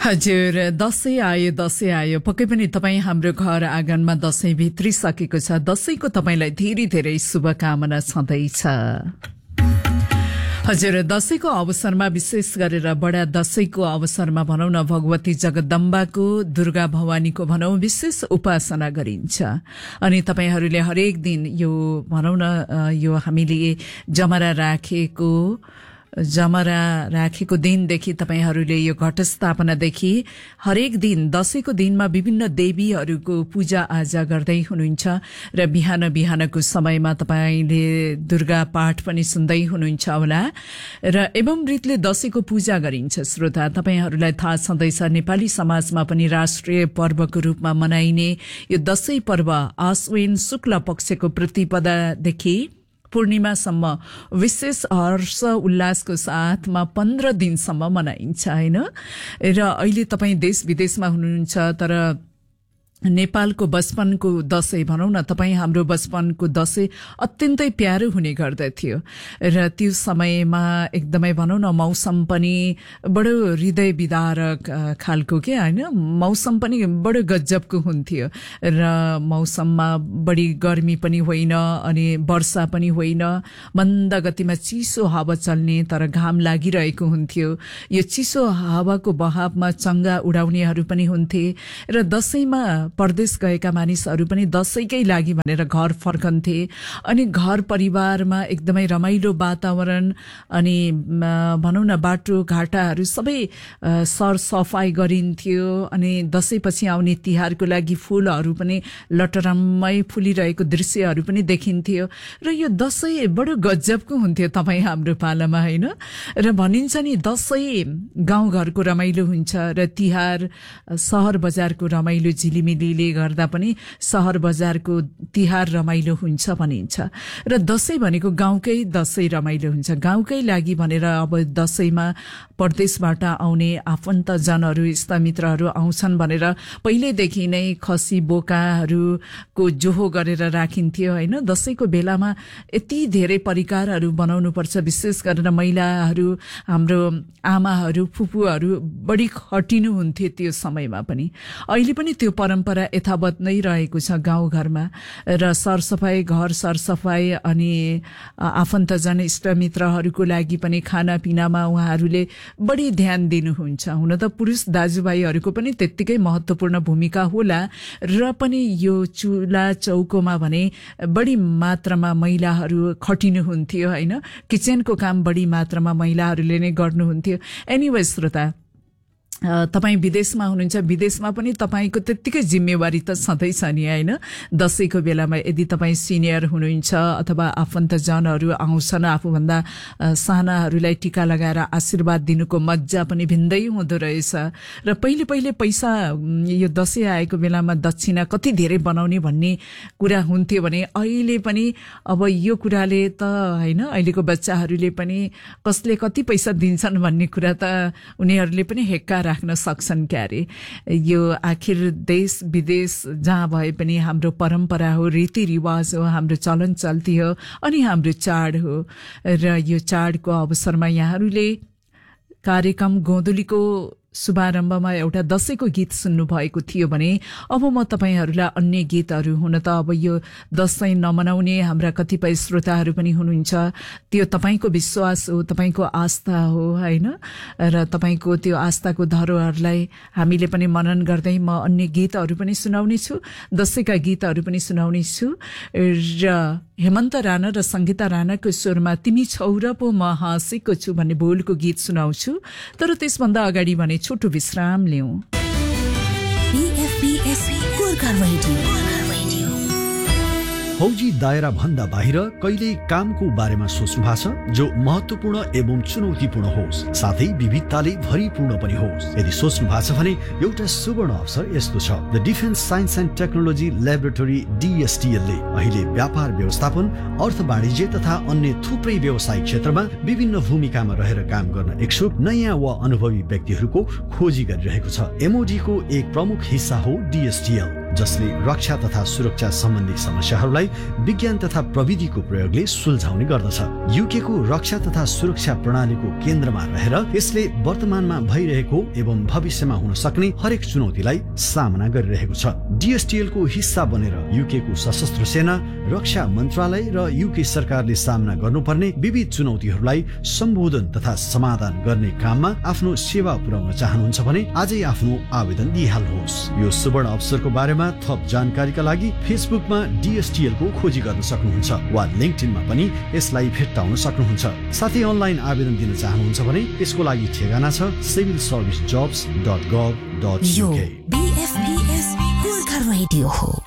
हजुर, दशैं आयो पक्कै पनि तपाईँ हाम्रो घर आँगनमा दशैं भित्रिसकेको छ। दशैंको तपाईलाई धेरै धेरै शुभकामना छँदैछ। हजुर, दशैंको अवसरमा विशेष गरेर बडा दशैंको अवसरमा भनौं न भगवती जगदम्बाको, दुर्गा भवानीको भनौं विशेष उपासना गरिन्छ। अनि तपाईहरूले हरेक दिन यो भनौं न यो हामीले जमरा राखेको दिनदेखि तपाईहरूले यो घट स्थापनादेखि हरेक दिन दशैंको दिनमा विभिन्न देवीहरूको पूजा आजा गर्दै हुनुहुन्छ र बिहानको समयमा तपाईले दुर्गा पाठ पनि सुन्दै हुनुहुन्छ होला र एवं रीतले दशैंको पूजा गरिन्छ। श्रोता, तपाईहरूलाई थाहा छँदैछ नेपाली समाजमा पनि राष्ट्रिय पर्वको रूपमा मनाइने यो दशैं पर्व आश्विन शुक्ल पक्षको प्रतिपदादेखि पूर्णिमासम्म विशेष हर्ष उल्लासको साथमा 15 दिनसम्म मनाइन्छ हैन। र अहिले तपाई देश विदेशमा हुनुहुन्छ तर नेपालको बचपनको दशैं भनौं न, तपाई हाम्रो बचपनको दशैं अत्यन्तै प्यारो हुने गर्दथ्यो र त्यो समयमा एकदमै भनौं न मौसम पनि बडो हृदय विदारक खालको के हैन, मौसम पनि बडो गजबको हुन्थ्यो र मौसममा बढी गर्मी पनि होइन अनि वर्षा पनि होइन, मन्द गतिमा चिसो हावा चल्ने तर घाम लागिरहेको हुन्थ्यो। यो चिसो हावाको बहावमा चंगा उडाउनेहरू पनि हुन्थे र दशैंमा परदेश गएका मानिसहरू पनि दशैंकै लागि भनेर घर फर्कन्थे अनि घर परिवारमा एकदमै रमाइलो वातावरण अनि भनौं न बाटो घाटाहरू सबै सरसफाई गरिन्थ्यो अनि दशैंपछि आउने तिहारको लागि फूलहरू पनि लटरम्मै फुलिरहेको दृश्यहरू पनि देखिन्थ्यो र यो दशैं बडो गजबको हुन्थ्यो तपाई हाम्रो पालामा हैन। र भनिन्छ नि दशैं गाउँघरको रमाइलो हुन्छ र तिहार शहर बजारको रमाइलो झिलिमिली ले गर्दा पनि शहर बजारको तिहार रमाइलो हुन्छ भनिन्छ र दशैं भनेको गाउँकै दशैं रमाइलो हुन्छ। गाउँकै लागि भनेर अब दशैंमा परदेशबाट आउने आफन्तजनहरू इष्टमित्रहरू आउँछन् भनेर पहिलेदेखि नै खसी बोकाहरूको जोहो गरेर राखिन्थ्यो हैन। दशैंको बेलामा यति धेरै परिकारहरू बनाउनु पर्छ, विशेष गरेर महिलाहरू हाम्रो आमाहरू फुपूहरू बढी खटिनु हुन्थ्यो त्यो समयमा पनि। अहिले पनि त्यो परम्परा यथावत नै रहेको छ गाउँघरमा र सरसफाई घर सरसफाई अनि आफन्तजन इष्टमित्रहरूको लागि पनि खानापिनामा उहाँहरूले बढी ध्यान दिनुहुन्छ। हुन त पुरुष दाजुभाइहरूको पनि त्यत्तिकै महत्वपूर्ण भूमिका होला र पनि यो चुला चौकोमा भने बढी मात्रामा महिलाहरू खटिनुहुन्थ्यो हैन। किचनको काम बढी मात्रामा महिलाहरूले नै गर्नुहुन्थ्यो। एनीवे श्रोता, तपाई विदेशमा हुनुहुन्छ, विदेशमा पनि तपाईको त्यत्तिकै जिम्मेवारी त छँदैछ नि हैन। दशैंको बेलामा यदि तपाई सिनियर हुनुहुन्छ अथवा आफन्तजनहरू आउँछन्, आफूभन्दा सानाहरूलाई टीका लगाएर आशीर्वाद दिनुको मज्जा पनि भिन्दै हुँदो रहेछ र पहिले पैसा यो दशैं आएको बेलामा दक्षिणा कति धेरै बनाउने भन्ने कुरा हुन्थ्यो भने अहिले पनि अब यो कुराले त हैन, अहिलेको बच्चाहरूले पनि कसले कति पैसा दिन्छन् भन्ने कुरा त उनीहरूले पनि हेक्का राख्न सक्छन् क्यारे। यो आखिर देश विदेश जहाँ भए पनि हाम्रो परम्परा हो, रीतिरिवाज हो, हाम्रो चलन चल्ती हो अनि हाम्रो चाड हो र यो चाडको अवसरमा यहाँहरूले कार्यक्रम गोधुलीको शुभारम्भमा एउटा दशैंको गीत सुन्नु भएको थियो भने अब म तपाईहरूलाई अन्य गीतहरू, हुन त अब यो दशैं नमनाउने हाम्रा कतिपय श्रोताहरू पनि हुनुहुन्छ, त्यो तपाईको विश्वास हो, तपाईको आस्था हो हैन र तपाईको त्यो आस्थाको धरोहरलाई हामीले पनि मनन गर्दै म अन्य गीतहरू पनि सुनाउने छु, दशैंका गीतहरू पनि सुनाउने छु र हेमन्त राणा र संगीता राणाको स्वरमा तिमी छौ र पो म हाँसेको छु भन्ने बोलको गीत सुनाउँछु। तर त्यसभन्दा अगाडि भने छोटो विश्राम लिऊ। फौजी दायरा भन्दा बाहिर कहिले कामको बारेमा सोच्नु भएको छ जो महत्वपूर्ण एवं चुनौतीपूर्ण होस्, साथै विविधताले भरिपूर्ण पनि होस्। यदि सोच्नु भएको छ भने एउटा सुवर्ण अवसर यस्तो छ, the defence science and technology laboratory DSTL ले अहिले व्यापार व्यवस्थापन, अर्थ वाणिज्य तथा अन्य थुप्रै व्यवसायिक क्षेत्रमा विभिन्न भूमिकामा रहेर काम गर्न इच्छुक नयाँ वा अनुभवी व्यक्तिहरूको खोजी गरिरहेको छ। MOD को एक प्रमुख हिस्सा हो DSTL। जसले रक्षा तथा सुरक्षा सम्बन्धी समस्याहरूलाई विज्ञान तथा प्रविधिको प्रयोगले सुल्झाउने गर्दछ। युकेको रक्षा तथा सुरक्षा प्रणालीको केन्द्रमा रहेर यसले वर्तमानमा भइरहेको एवं भविष्यमा हुन सक्ने हरेक चुनौतीलाई सामना गरिरहेको छ। DSTL को हिस्सा बनेर युकेको सशस्त्र सेना, रक्षा मन्त्रालय र युके सरकारले सामना गर्नुपर्ने विविध चुनौतीहरूलाई सम्बोधन तथा समाधान गर्ने काममा आफ्नो सेवा पुर्याउन चाहनुहुन्छ भने आजै आफ्नो आवेदन दिइहाल्नुहोस्। यो सुवर्ण अवसरको बारेमा थप जानकारीका लागि फेसबुकमा DSTL को खोजी गर्न सक्नुहुन्छ वा लिंक्डइनमा पनि यसलाई भेट्टाउन सक्नुहुन्छ। साथै अनलाइन आवेदन दिन चाहनुहुन्छ भने यसको लागि ठेगाना छ civilservicejobs.gov.uk। यो BFBS गोर्खा रेडियो हो।